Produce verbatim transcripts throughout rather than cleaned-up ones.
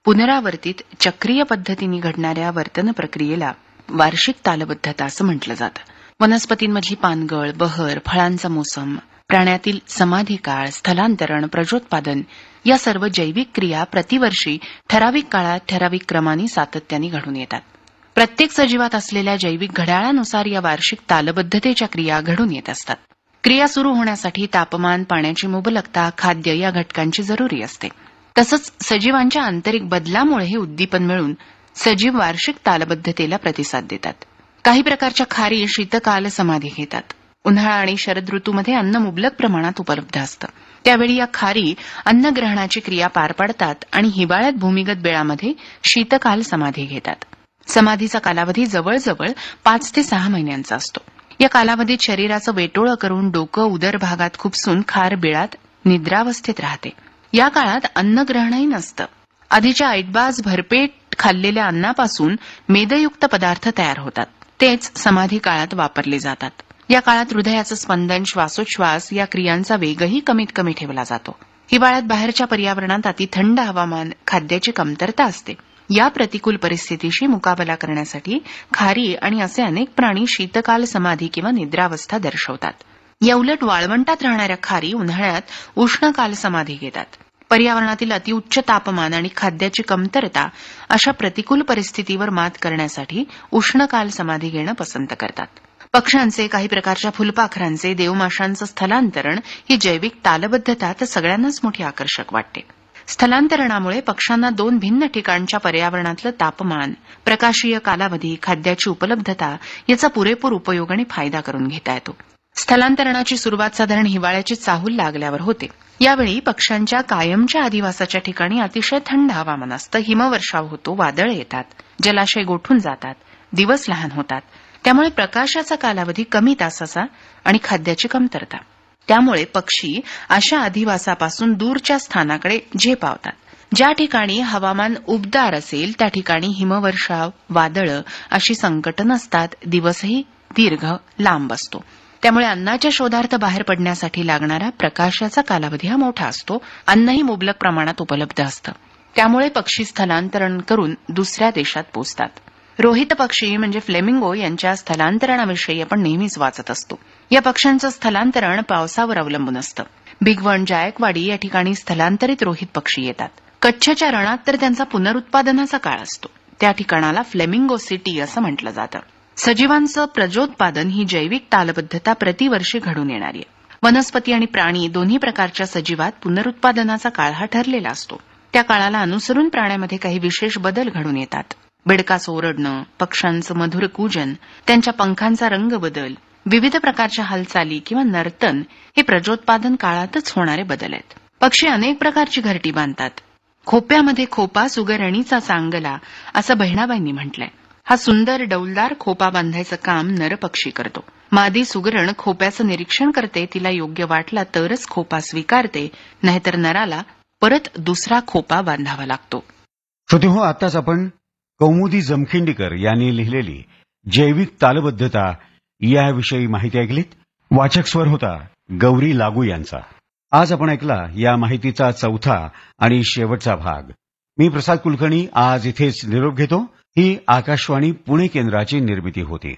पुनरावर्तित चक्रीय पद्धतीने घडणाऱ्या वर्तन प्रक्रियेला वार्षिक तालबद्धता असं म्हटलं जातं. वनस्पतींमधली पानगळ, बहर, फळांचा मोसम, प्राण्यातील समाधी काळ, स्थलांतरण, प्रजोत्पादन या सर्व जैविक क्रिया प्रतिवर्षी ठराविक काळात ठराविक क्रमाने सातत्याने घडून येतात. प्रत्येक सजीवात असलेल्या जैविक घड्याळानुसार या वार्षिक तालबद्धतेच्या क्रिया घडून येत असतात. क्रिया सुरू होण्यासाठी तापमान, पाण्याची मुबलकता, खाद्य या घटकांची जरुरी असते. तसंच सजीवांच्या आंतरिक बदलामुळे हे उद्दीपन मिळून सजीव वार्षिक तालबद्धतेला प्रतिसाद देतात. काही प्रकारच्या खारी शीतकाल समाधी घेतात. उन्हाळा आणि शरद ऋतूमध्ये अन्न मुबलक प्रमाणात उपलब्ध असतं. त्यावेळी या खारी अन्नग्रहणाची क्रिया पार पाडतात आणि हिवाळ्यात भूमिगत बेळामध्ये शीतकाल समाधी घेतात. समाधीचा कालावधी जवळजवळ पाच ते सहा महिन्यांचा असतो. या कालावधीत शरीराचं वेटोळं करून डोकं उदर भागात खुपसून खार बिळात निद्रावस्थेत राहते. या काळात अन्नग्रहणही नसतं. आधीच्या ऐटबाज भरपेट खाल्लेल्या अन्नापासून मेदयुक्त पदार्थ तयार होतात. तेच समाधी काळात वापरले जातात. या काळात हृदयाचं स्पंदन, श्वासोच्छ्वास या क्रियांचा वेगही कमीत कमी ठेवला जातो. हिवाळ्यात बाहेरच्या पर्यावरणात अतिथंड हवामान, खाद्याची कमतरता असते. या प्रतिकूल परिस्थितीशी मुकाबला करण्यासाठी खारी आणि असे अनेक प्राणी शीतकाल समाधी किंवा निद्रावस्था दर्शवतात. या उलट वाळवंटात राहणाऱ्या खारी उन्हाळ्यात उष्णकाल समाधी घेतात. पर्यावरणातील अतिउच्च तापमान आणि खाद्याची कमतरता अशा प्रतिकूल परिस्थितीवर मात करण्यासाठी उष्णकाल समाधी घेणं पसंत करतात. पक्ष्यांचे, काही प्रकारच्या फुलपाखरांचे, देवमाशांचं स्थलांतरण ही जैविक तालबद्धता तर सगळ्यांनाच मोठी आकर्षक वाटते. स्थलांतरणामुळे पक्ष्यांना दोन भिन्न ठिकाणच्या पर्यावरणातलं तापमान, प्रकाशीय कालावधी, खाद्याची उपलब्धता याचा पुरेपूर उपयोग आणि फायदा करून घेता येतो. स्थलांतरणाची सुरुवात साधारण हिवाळ्याची चाहूल लागल्यावर होते. यावेळी पक्ष्यांच्या कायमच्या अधिवासाच्या ठिकाणी अतिशय थंड हवामान असतं. हिमवर्षाव होतो, वादळ येतात, जलाशय गोठून जातात, दिवस लहान होतात. त्यामुळे प्रकाशाचा कालावधी कमी तासाचा आणि खाद्याची कमतरता. त्यामुळे पक्षी अशा अधिवासापासून दूरच्या स्थानाकडे झेपावतात. ज्या ठिकाणी हवामान उबदार असेल त्या ठिकाणी हिमवर्षाव, वादळं अशी संकट नसतात. दिवसही दीर्घ लांब असतो. त्यामुळे अन्नाच्या शोधार्थ बाहेर पडण्यासाठी लागणारा प्रकाशाचा कालावधी हा मोठा असतो. अन्नही मुबलक प्रमाणात उपलब्ध असतं. त्यामुळे पक्षी स्थलांतरण करून दुसऱ्या देशात पोचतात. रोहित पक्षी म्हणजे फ्लेमिंगो यांच्या स्थलांतरणाविषयी आपण नेहमीच वाचत असतो. या पक्ष्यांचं स्थलांतरण पावसावर अवलंबून असतं. भिगवण, जायकवाडी या ठिकाणी स्थलांतरित रोहित पक्षी येतात. कच्छच्या रणात तर त्यांचा पुनरुत्पादनाचा काळ असतो. त्या ठिकाणाला फ्लेमिंगो सिटी असं म्हटलं जातं. सजीवांचं प्रजोत्पादन ही जैविक तालबद्धता प्रतिवर्षी घडून येणारी आहे. वनस्पती आणि प्राणी दोन्ही प्रकारच्या सजीवात पुनरुत्पादनाचा काळ हा ठरलेला असतो. त्या काळाला अनुसरून प्राण्यामध्ये काही विशेष बदल घडून येतात. बेडकाचं ओरडणं, पक्ष्यांचं मधुर कूजन, त्यांच्या पंखांचा रंग बदल, विविध प्रकारच्या हालचाली किंवा नर्तन हे प्रजोत्पादन काळातच होणारे बदल आहेत. पक्षी अनेक प्रकारची घरटी बांधतात. खोप्यामध्ये खोपा सुगरणीचा चांगला असं बहिणाबाईंनी म्हटलंय. हा सुंदर डौलदार खोपा बांधायचं काम नरपक्षी करतो. मादी सुगरण खोप्याचं निरीक्षण करते. तिला योग्य वाटला तरच खोपा स्वीकारते, नाहीतर नराला परत दुसरा खोपा बांधावा लागतो. श्रोतेहो, आताच आपण कौमुदी जमखिंडीकर यांनी लिहिलेली जैविक तालबद्धता याविषयी माहिती ऐकलीत. वाचक स्वर होता गौरी लागू यांचा. आज आपण ऐकला या माहितीचा चौथा आणि शेवटचा भाग. मी प्रसाद कुलकर्णी आज इथेच निरोप घेतो. ही आकाशवाणी पुणे केंद्राची निर्मिती होती.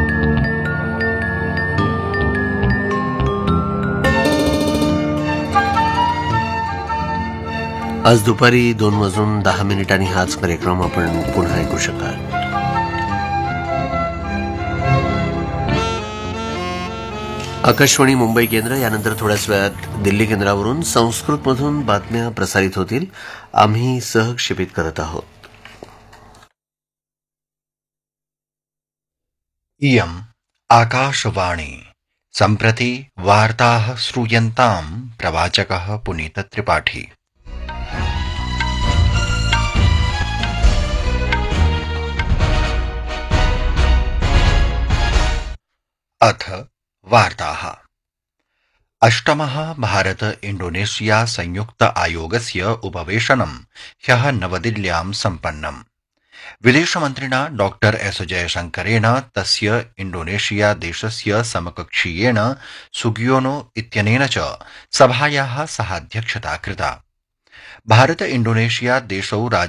आज दुपारी दोन वाजून दहा मिनिटांनी हाच कार्यक्रम आपण पुन्हा ऐकू शकाल. आकाशवाणी मुंबई केंद्र. यानंतर थोड्याच वेळात दिल्ली केंद्रावरून संस्कृतमधून बातम्या प्रसारित होतील. आम्ही सहक्षेपित करत आहोत. इयम् आकाशवाणी. सम्प्रति वार्ताः श्रूयन्ताम्. प्रवाचकः पुनीत त्रिपाठी. अथ वार्ताः. अष्टमः भारत इंडोनेशिया संयुक्त आयोगस्य उपवेशनं ह्यः नवदिल्ल्यां सम्पन्नम्. विदेशमन्त्रिणा डॉक्टर एस जयशंकरेण तस्य इंडोनेशिया देशस्य समकक्षीयेण सुगियोनो इत्यनेन च सभायाः सहाध्यक्षता कृता. भारत इंडोनेशिया देशौ